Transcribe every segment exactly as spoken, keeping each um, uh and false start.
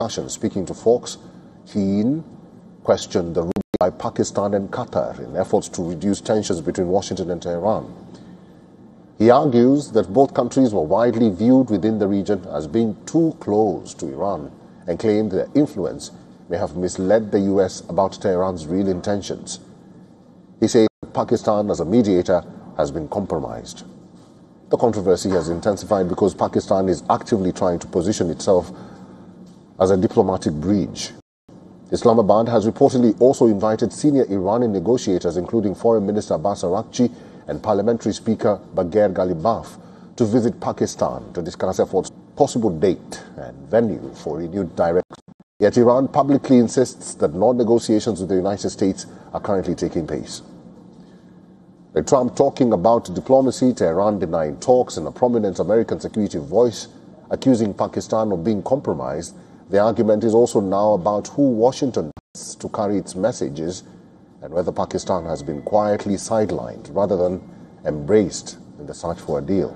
Speaking to Fox, he questioned the rule by Pakistan and Qatar in efforts to reduce tensions between Washington and Tehran. He argues that both countries were widely viewed within the region as being too close to Iran and claimed their influence may have misled the U S about Tehran's real intentions. He said that Pakistan as a mediator has been compromised. The controversy has intensified because Pakistan is actively trying to position itself as a diplomatic bridge. Islamabad has reportedly also invited senior Iranian negotiators, including Foreign Minister Abbas Araghchi and Parliamentary Speaker Bagher Ghalibaf, to visit Pakistan to discuss efforts, possible date and venue for renewed direct. Yet Iran publicly insists that no negotiations with the United States are currently taking place. With Trump talking about diplomacy, Tehran denying talks, and a prominent American security voice accusing Pakistan of being compromised, the argument is also now about who Washington wants to carry its messages and whether Pakistan has been quietly sidelined rather than embraced in the search for a deal.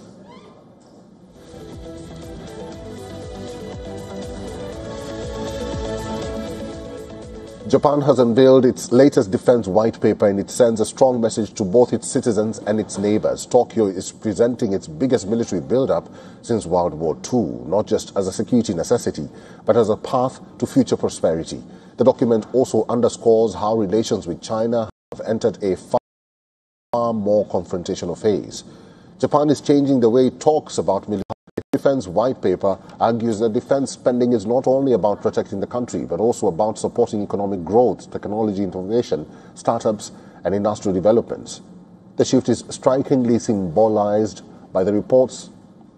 Japan has unveiled its latest defense white paper, and it sends a strong message to both its citizens and its neighbors. Tokyo is presenting its biggest military buildup since World War Two, not just as a security necessity, but as a path to future prosperity. The document also underscores how relations with China have entered a far, far more confrontational phase. Japan is changing the way it talks about military. The defense white paper argues that defense spending is not only about protecting the country, but also about supporting economic growth, technology innovation, startups, and industrial developments. The shift is strikingly symbolized by the report's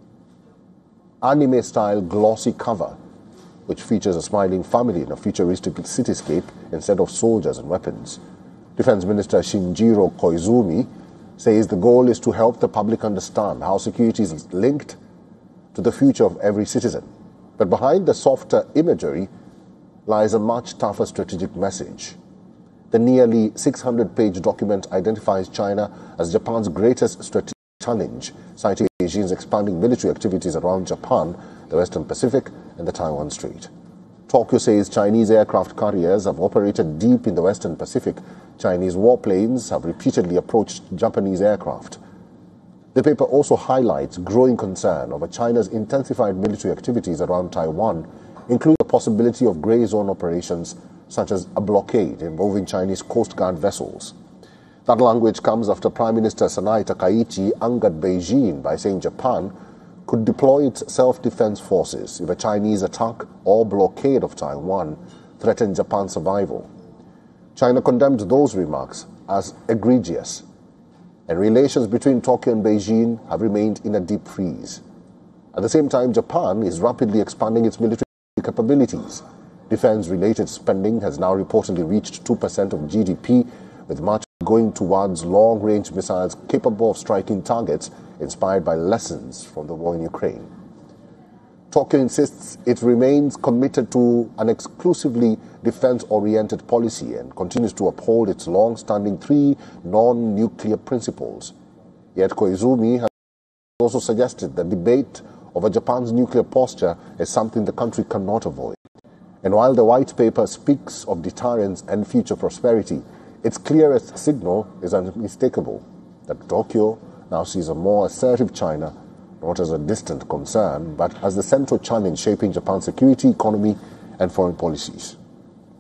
anime-style glossy cover, which features a smiling family in a futuristic cityscape instead of soldiers and weapons. Defense Minister Shinjiro Koizumi says the goal is to help the public understand how security is linked to the future of every citizen. But behind the softer imagery lies a much tougher strategic message. The nearly six hundred page document identifies China as Japan's greatest strategic challenge, citing Beijing's expanding military activities around Japan, the Western Pacific, and the Taiwan Strait. Tokyo says Chinese aircraft carriers have operated deep in the Western Pacific. Chinese warplanes have repeatedly approached Japanese aircraft. The paper also highlights growing concern over China's intensified military activities around Taiwan, including the possibility of gray zone operations such as a blockade involving Chinese Coast Guard vessels. That language comes after Prime Minister Sanae Takaichi angered Beijing by saying Japan could deploy its self-defense forces if a Chinese attack or blockade of Taiwan threatened Japan's survival. China condemned those remarks as egregious, and relations between Tokyo and Beijing have remained in a deep freeze. At the same time, Japan is rapidly expanding its military capabilities. Defense-related spending has now reportedly reached two percent of G D P, with much going towards long-range missiles capable of striking targets inspired by lessons from the war in Ukraine. Tokyo insists it remains committed to an exclusively defense-oriented policy and continues to uphold its long-standing three non-nuclear principles. Yet Koizumi has also suggested that debate over Japan's nuclear posture is something the country cannot avoid. And while the white paper speaks of deterrence and future prosperity, its clearest signal is unmistakable, that Tokyo now sees a more assertive China not as a distant concern, but as the central challenge shaping Japan's security, economy, and foreign policies.